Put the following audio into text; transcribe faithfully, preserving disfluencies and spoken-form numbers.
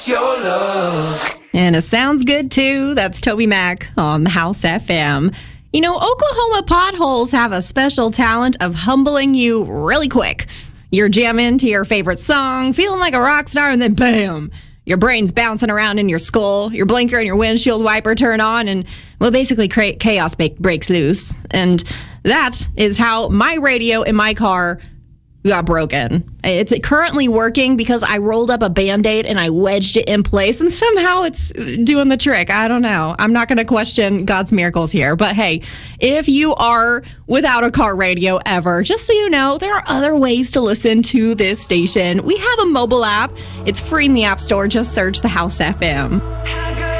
Your love. And it sounds good too. That's Toby Mac on the House F M. You know, Oklahoma potholes have a special talent of humbling you really quick. You're jamming to your favorite song, feeling like a rock star, and then bam, your brain's bouncing around in your skull. Your blinker and your windshield wiper turn on, and well, basically chaos breaks loose. And that is how my radio in my car got broken. It's currently working because I rolled up a Band-Aid and I wedged it in place, and somehow it's doing the trick. I don't know. I'm not going to question God's miracles here. But hey, if you are without a car radio ever, just so you know, there are other ways to listen to this station. We have a mobile app. It's free in the App Store. Just search the House F M.